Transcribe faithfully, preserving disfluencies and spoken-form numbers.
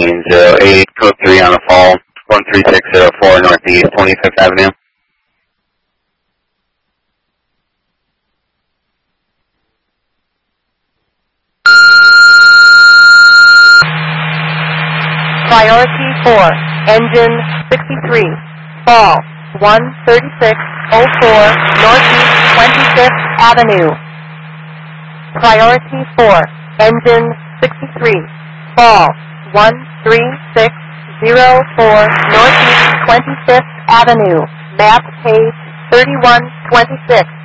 fifteen zero eight, code three on the fall, one three six zero four Northeast twenty-fifth Avenue. Priority four, engine sixty-three, fall, one thirty-six oh four Northeast twenty-fifth Avenue. Priority four, engine sixty-three, fall, one three six zero four Northeast twenty-fifth Avenue, map page thirty-one twenty-six.